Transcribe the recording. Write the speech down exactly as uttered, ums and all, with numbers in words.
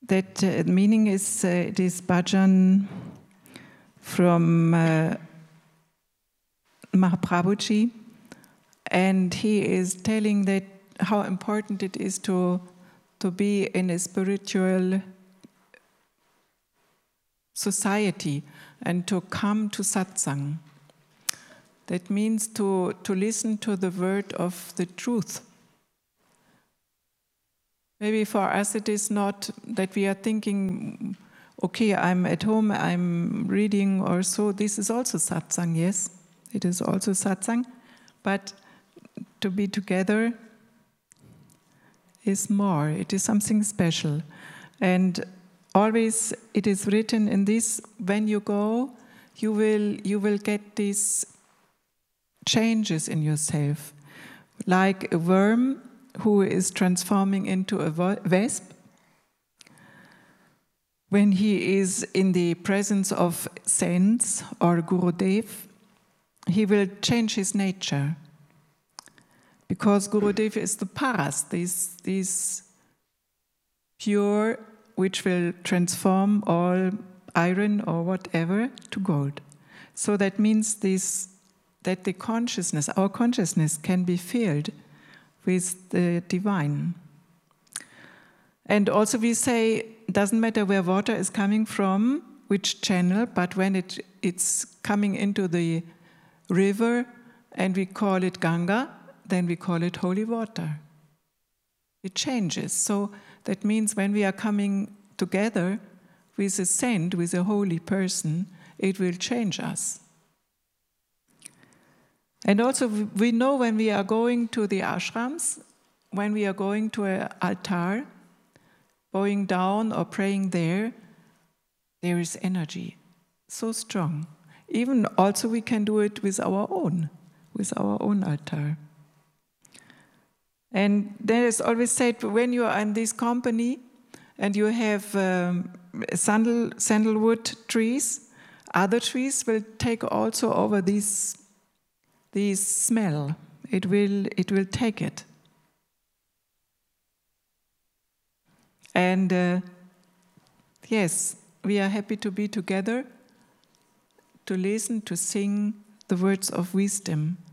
that uh, meaning is uh, this bhajan from uh, Mahaprabhuji, and he is telling that how important it is to to be in a spiritual society and to come to satsang. That means to, to listen to the word of the truth. Maybe for us it is not that we are thinking, okay, I'm at home, I'm reading or so. This is also satsang, yes. It is also satsang. But to be together is more. It is something special. And always it is written in this, when you go, you will, you will get these changes in yourself. Like a worm who is transforming into a wasp. When he is in the presence of saints or Gurudev, he will change his nature. Because Gurudev is the paras, this, this pure, which will transform all iron or whatever to gold. So that means this, that the consciousness, our consciousness can be filled with the divine. And also we say, it doesn't matter where water is coming from, which channel, but when it, it's coming into the river and we call it Ganga, then we call it holy water. It changes. So that means when we are coming together with a saint, with a holy person, it will change us. And also we know when we are going to the ashrams, when we are going to an altar, bowing down or praying there, there is energy, so strong. Even also we can do it with our own, with our own altar. And there is always said, when you are in this company and you have um, sandal, sandalwood trees, other trees will take also over this, this smell. It will, it will take it. And uh, yes, we are happy to be together, to listen, to sing the words of wisdom.